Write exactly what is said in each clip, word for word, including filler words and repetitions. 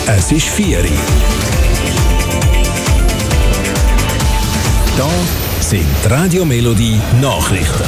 Es ist vier Uhr. Da sind die Radio Melodie Nachrichten.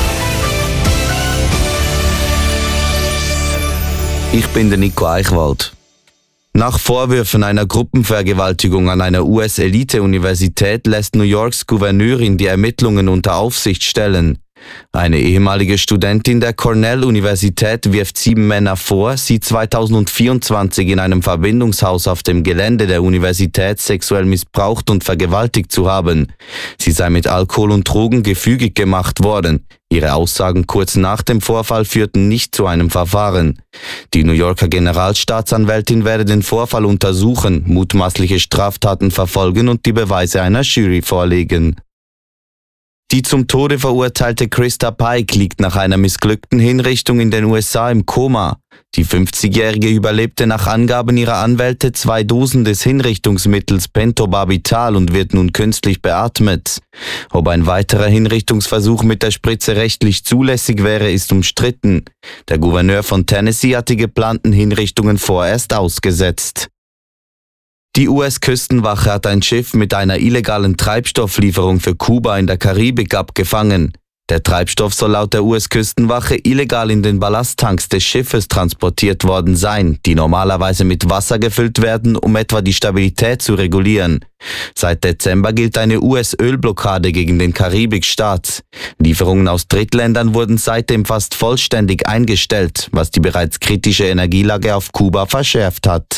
Ich bin der Nico Eichwald. Nach Vorwürfen einer Gruppenvergewaltigung an einer U S-Elite-Universität lässt New Yorks Gouverneurin die Ermittlungen unter Aufsicht stellen. Eine ehemalige Studentin der Cornell-Universität wirft sieben Männer vor, sie zweitausendvierundzwanzig in einem Verbindungshaus auf dem Gelände der Universität sexuell missbraucht und vergewaltigt zu haben. Sie sei mit Alkohol und Drogen gefügig gemacht worden. Ihre Aussagen kurz nach dem Vorfall führten nicht zu einem Verfahren. Die New Yorker Generalstaatsanwältin werde den Vorfall untersuchen, mutmaßliche Straftaten verfolgen und die Beweise einer Jury vorlegen. Die zum Tode verurteilte Krista Pike liegt nach einer missglückten Hinrichtung in den U S A im Koma. Die fünfzigjährige überlebte nach Angaben ihrer Anwälte zwei Dosen des Hinrichtungsmittels Pentobarbital und wird nun künstlich beatmet. Ob ein weiterer Hinrichtungsversuch mit der Spritze rechtlich zulässig wäre, ist umstritten. Der Gouverneur von Tennessee hat die geplanten Hinrichtungen vorerst ausgesetzt. Die U S-Küstenwache hat ein Schiff mit einer illegalen Treibstofflieferung für Kuba in der Karibik abgefangen. Der Treibstoff soll laut der U S-Küstenwache illegal in den Ballasttanks des Schiffes transportiert worden sein, die normalerweise mit Wasser gefüllt werden, um etwa die Stabilität zu regulieren. Seit Dezember gilt eine U S-Ölblockade gegen den Karibikstaat. Lieferungen aus Drittländern wurden seitdem fast vollständig eingestellt, was die bereits kritische Energielage auf Kuba verschärft hat.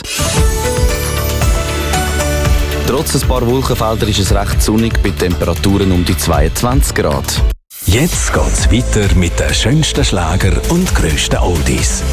Trotz ein paar Wolkenfelder ist es recht sonnig bei Temperaturen um die zweiundzwanzig Grad. Jetzt geht's weiter mit den schönsten Schlager und grössten Oldies.